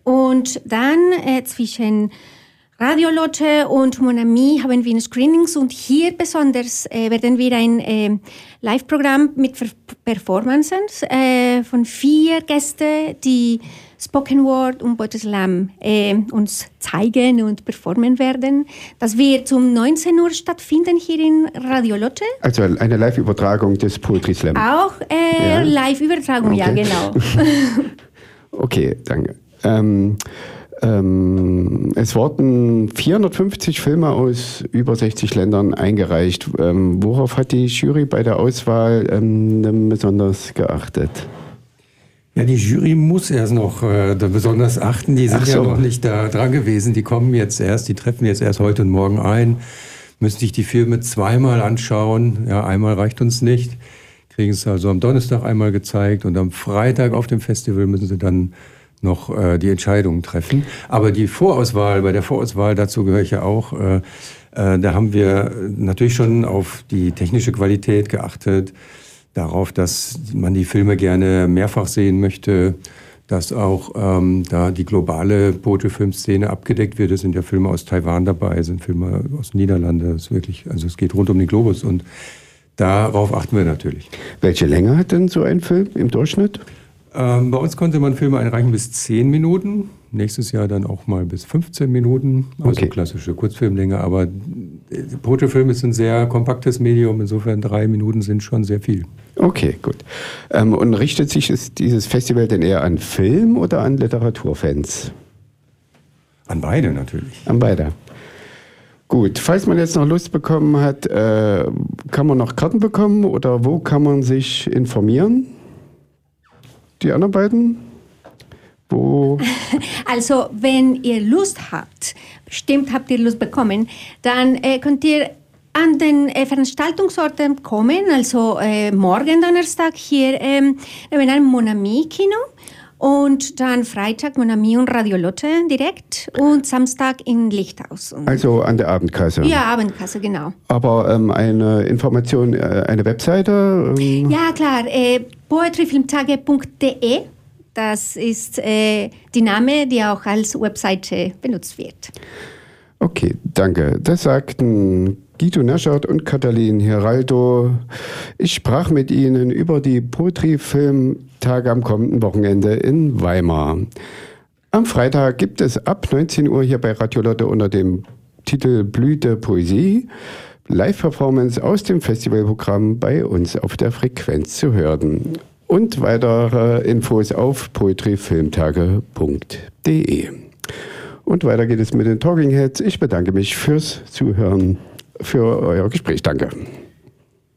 Und dann zwischen Radio Lotte und Mon Ami haben wir Screenings und hier besonders werden wir ein Live-Programm mit Performances von 4 Gästen, die Spoken Word und Poetry Slam uns zeigen und performen werden. Das wird um 19 Uhr stattfinden hier in Radio Lotte. Also eine Live-Übertragung des Poetry Slam. Auch Live-Übertragung, okay. Ja, genau. Okay, danke. Es wurden 450 Filme aus über 60 Ländern eingereicht. Worauf hat die Jury bei der Auswahl besonders geachtet? Ja, die Jury muss erst noch besonders achten. Die sind ja noch nicht da dran gewesen. Die kommen jetzt erst, die treffen jetzt erst heute und morgen ein, müssen sich die Filme zweimal anschauen. Ja, einmal reicht uns nicht. Kriegen es also am Donnerstag einmal gezeigt und am Freitag auf dem Festival müssen sie dann noch die Entscheidungen treffen. Aber die Vorauswahl, bei der Vorauswahl, dazu gehöre ich ja auch, da haben wir natürlich schon auf die technische Qualität geachtet, darauf, dass man die Filme gerne mehrfach sehen möchte, dass auch da die globale Poetry-Film-Szene abgedeckt wird. Es sind ja Filme aus Taiwan dabei, es sind Filme aus den Niederlanden, es wirklich, also es geht rund um den Globus und darauf achten wir natürlich. Welche Länge hat denn so ein Film im Durchschnitt? Bei uns konnte man Filme einreichen bis 10 Minuten, nächstes Jahr dann auch mal bis 15 Minuten, also klassische Kurzfilmlänge, aber Poetry-Film ist ein sehr kompaktes Medium, insofern 3 Minuten sind schon sehr viel. Okay, gut. Und richtet sich dieses Festival denn eher an Film- oder an Literaturfans? An beide natürlich. An beide. Gut, falls man jetzt noch Lust bekommen hat, kann man noch Karten bekommen oder wo kann man sich informieren? Die anderen beiden? Wo? Also, wenn ihr Lust habt, bestimmt habt ihr Lust bekommen, dann könnt ihr an den Veranstaltungsorten kommen, also morgen Donnerstag hier nebenan Mon Ami Kino und dann Freitag Mon Ami und Radio Lotte direkt und Samstag in Lichthaus. Also an der Abendkasse? Ja, Abendkasse, genau. Aber eine Information, eine Webseite? Ja, klar, poetryfilmtage.de, das ist die Name, die auch als Webseite benutzt wird. Okay, danke. Das sagten Guido Neschert und Katalin Hiraldo. Ich sprach mit ihnen über die Poetry-Filmtage am kommenden Wochenende in Weimar. Am Freitag gibt es ab 19 Uhr hier bei Radio Lotte unter dem Titel Blüte Poesie Live-Performance aus dem Festivalprogramm bei uns auf der Frequenz zu hören. Und weitere Infos auf poetryfilmtage.de. Und weiter geht es mit den Talking Heads. Ich bedanke mich fürs Zuhören, für euer Gespräch. Danke.